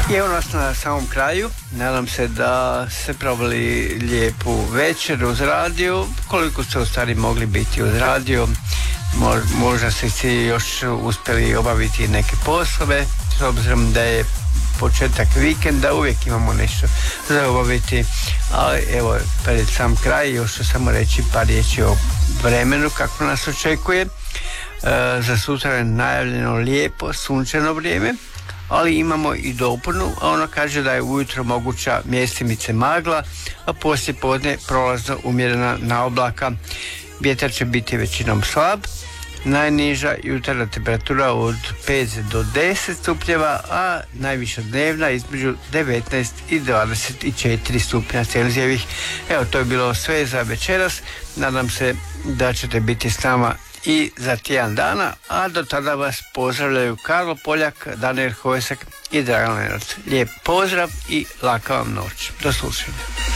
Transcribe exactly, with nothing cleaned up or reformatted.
I evo nas na samom kraju. Nadam se da ste proveli lijepu večer uz radio. Koliko ste u stvari mogli biti uz radio, možda ste si još uspjeli obaviti neke poslove, s obzirom da je početak vikenda, uvijek imamo nešto za obaviti, ali evo pred sam kraj još ću samo reći par riječi o vremenu kako nas očekuje. E, za sutra je najavljeno lijepo sunčano vrijeme, ali imamo i dopunu, a ono kaže da je ujutro moguća mjestimice magla, a poslije podne prolazno umjerena na oblaka. Vjetar će biti većinom slab, najniža jutarnja temperatura od pet do deset stupnjeva, a najviša dnevna između devetnaest i dvadeset četiri stupnja Celzijevih. Evo, to je bilo sve za večeras. Nadam se da ćete biti s nama i za tjedan dana, a do tada vas pozdravljaju Karlo Poljak, Danijel Hojsak i Dragan Lenac. Lijep pozdrav i laka vam noć. Do slušanja.